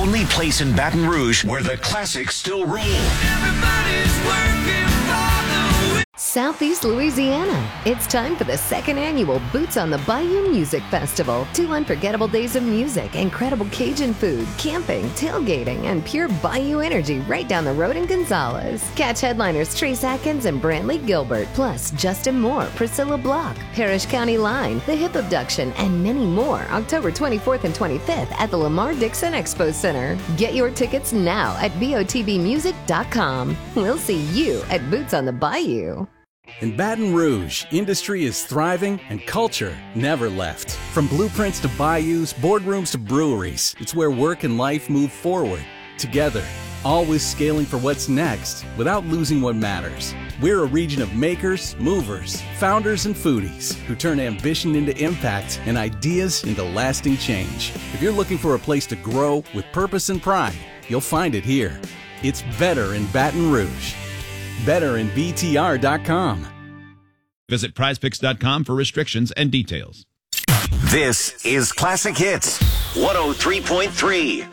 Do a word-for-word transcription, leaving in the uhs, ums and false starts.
only place in Baton Rouge where the classics still rule. Everybody's working for the week. Southeast Louisiana. It's time for the second annual Boots on the Bayou Music Festival. Two unforgettable days of music, incredible Cajun food, camping, tailgating, and pure Bayou energy right down the road in Gonzales. Catch headliners Trace Atkins and Brantley Gilbert, plus Justin Moore, Priscilla Block, Parrish County Line, The Hip Abduction, and many more October twenty-fourth and twenty-fifth at the Lamar Dixon Expo Center. Get your tickets now at B O T B music dot com. We'll see you at Boots on the Bayou. In Baton Rouge, industry is thriving and culture never left. From blueprints to bayous, boardrooms to breweries, it's where work and life move forward, together, always scaling for what's next without losing what matters. We're a region of makers, movers, founders, and foodies who turn ambition into impact and ideas into lasting change. If you're looking for a place to grow with purpose and pride, you'll find it here. It's better in Baton Rouge. Better in B T R dot com. Visit prize picks dot com for restrictions and details. This is Classic Hits one oh three point three.